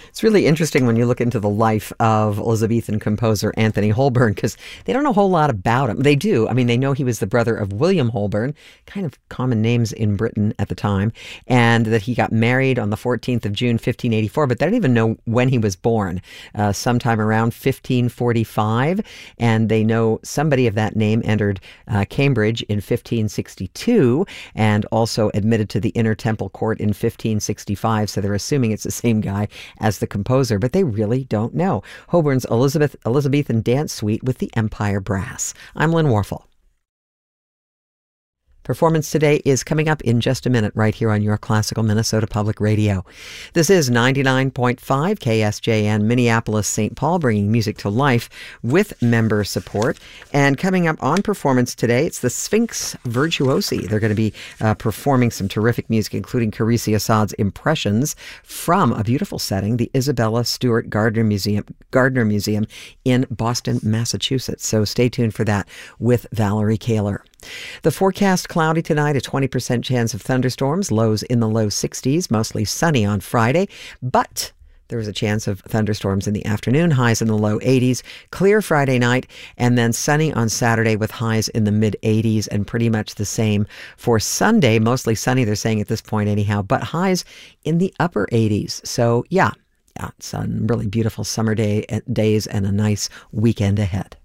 It's really interesting when you look into the life of Elizabethan composer Anthony Holborn, because they don't know a whole lot about him. They do. I mean, they know he was the brother of William Holborn, kind of common names in Britain at the time, and that he got married on the 14th of June, 1584, but they don't even know when he was born, sometime around 1545, and they know somebody of that name entered Cambridge in 1562 and also admitted to the Inner Temple Court in 1565, so they're assuming it's the same guy as the composer, but they really don't know. Holborn's Elizabethan Dance Suite with the Empire Brass. I'm Lynn Warfel. Performance today is coming up in just a minute right here on your Classical Minnesota Public Radio. This is 99.5 KSJN Minneapolis, St. Paul, bringing music to life with member support. And coming up on performance today, it's the Sphinx Virtuosi. They're going to be performing some terrific music, including Carisi Assad's Impressions from a beautiful setting, the Isabella Stewart Gardner Museum in Boston, Massachusetts. So stay tuned for that with Valerie Kaler. The forecast: cloudy tonight, a 20% chance of thunderstorms, lows in the low 60s, mostly sunny on Friday, but there is a chance of thunderstorms in the afternoon, highs in the low 80s, clear Friday night, and then sunny on Saturday with highs in the mid 80s, and pretty much the same for Sunday, mostly sunny, they're saying at this point anyhow, but highs in the upper 80s. So yeah, it's really beautiful summer days and a nice weekend ahead.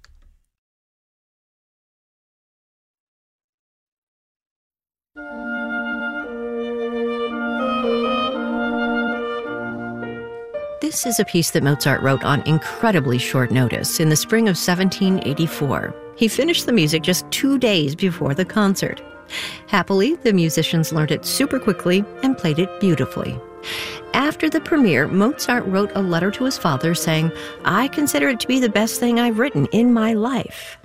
This is a piece that Mozart wrote on incredibly short notice in the spring of 1784. He finished the music just 2 days before the concert. Happily, the musicians learned it super quickly and played it beautifully. After the premiere, Mozart wrote a letter to his father saying, "I consider it to be the best thing I've written in my life."